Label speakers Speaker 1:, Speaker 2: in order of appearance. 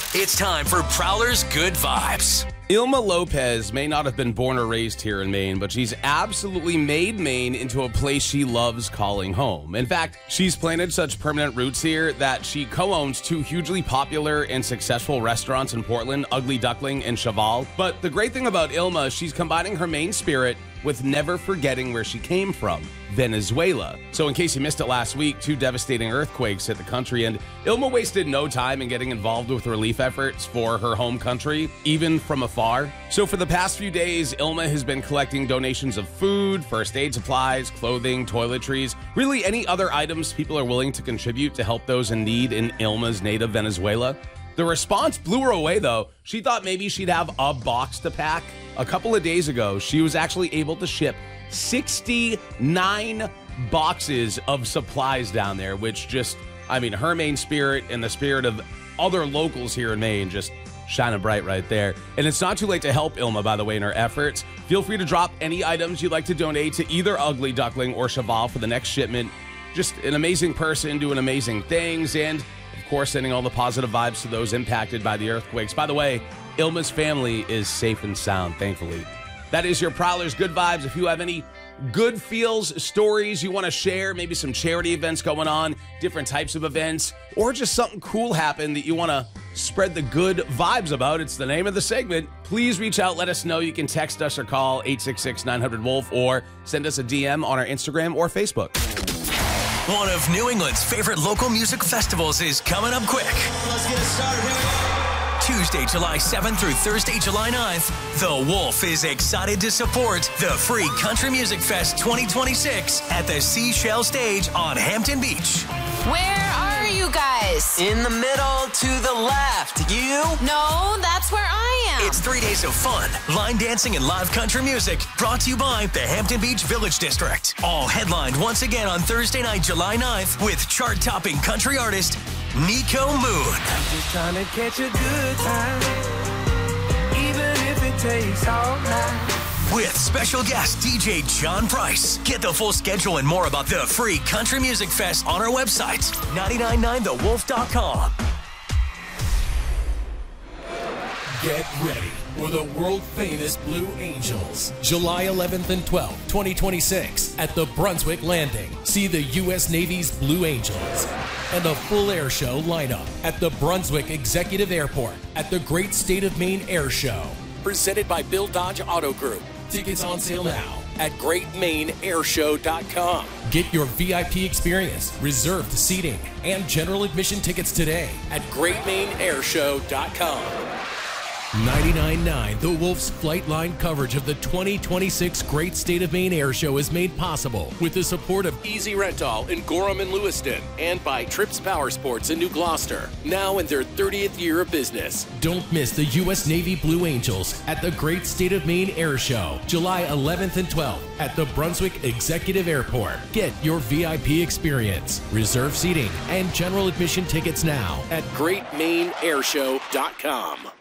Speaker 1: It's time for Prowler's Good Vibes.
Speaker 2: Ilma Lopez may not have been born or raised here in Maine, but she's absolutely made Maine into a place she loves calling home. In fact, she's planted such permanent roots here that she co-owns two hugely popular and successful restaurants in Portland, Ugly Duckling and Cheval. But the great thing about Ilma, she's combining her Maine spirit with never forgetting where she came from, Venezuela. So in case you missed it last week, two devastating earthquakes hit the country, and Ilma wasted no time in getting involved with relief efforts for her home country, even from afar. So for the past few days, Ilma has been collecting donations of food, first aid supplies, clothing, toiletries, really any other items people are willing to contribute to help those in need in Ilma's native Venezuela. The response blew her away, though. She thought maybe she'd have a box to pack. A couple of days ago, she was actually able to ship 69 boxes of supplies down there, which just, her Maine spirit and the spirit of other locals here in Maine just shining bright right there. And it's not too late to help Ilma, by the way, in her efforts. Feel free to drop any items you'd like to donate to either Ugly Duckling or Cheval for the next shipment. Just an amazing person doing amazing things, and of course, sending all the positive vibes to those impacted by the earthquakes. By the way, Ilma's family is safe and sound, thankfully. That is your Prowler's Good Vibes. If you have any good feels, stories you want to share, maybe some charity events going on, different types of events, or just something cool happened that you want to spread the good vibes about, it's the name of the segment. Please reach out, let us know. You can text us or call 866-900-WOLF or send us a DM on our Instagram or Facebook.
Speaker 1: One of New England's favorite local music festivals is coming up quick.
Speaker 3: Let's get started. Here we go.
Speaker 1: Tuesday, July 7th through Thursday, July 9th, The Wolf is excited to support the Free Country Music Fest 2026 at the Seashell Stage on Hampton Beach.
Speaker 4: Where are you guys?
Speaker 5: In the middle to the left. You?
Speaker 4: No, that's where I am.
Speaker 1: It's 3 days of fun, line dancing, and live country music brought to you by the Hampton Beach Village District. All headlined once again on Thursday night, July 9th with chart-topping country artist Nico Moon.
Speaker 6: I'm just trying to catch a good time, even if it takes all night.
Speaker 1: With special guest DJ John Price. Get the full schedule and more about the Free Country Music Fest on our website, 999thewolf.com.
Speaker 7: Get ready for the world-famous Blue Angels, July 11th and 12th, 2026, at the Brunswick Landing. See the U.S. Navy's Blue Angels and a full air show lineup at the Brunswick Executive Airport at the Great State of Maine Air Show. Presented by Bill Dodge Auto Group. Tickets on sale now at GreatMaineAirShow.com. Get your VIP experience, reserved seating, and general admission tickets today at GreatMaineAirShow.com. 99.9 The Wolf's Flightline coverage of the 2026 Great State of Maine Air Show is made possible with the support of Easy Rental in Gorham and Lewiston and by Trips Power Sports in New Gloucester, now in their 30th year of business. Don't miss the U.S. Navy Blue Angels at the Great State of Maine Air Show, July 11th and 12th at the Brunswick Executive Airport. Get your VIP experience, reserve seating, and general admission tickets now at GreatMaineAirShow.com.